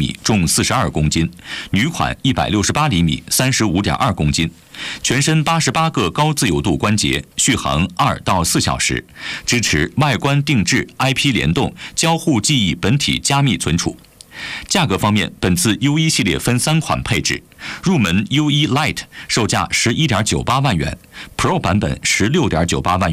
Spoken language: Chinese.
米，重42公斤；女款168厘米，35.2公斤。全身88个高自由度关节，续航2到4小时，支持外观定制、IP 联动、交互记忆本体加密存储。价格方面，本次 U1 系列分3款配置，入门 U1 Lite 售价11.98万元，Pro 版本16.98万元。